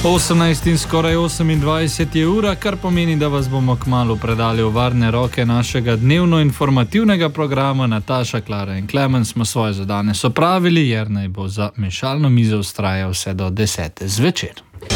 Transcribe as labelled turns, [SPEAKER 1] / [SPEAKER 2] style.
[SPEAKER 1] 18 in skoraj 28 je ura, kar pomeni, da vas bomo kmalu predali v varne roke našega dnevno informativnega programa. Nataša, Klara in Klemen smo svoje za danes opravili, Jernej bo za mešalno mizo vztrajal vse do 10. zvečer.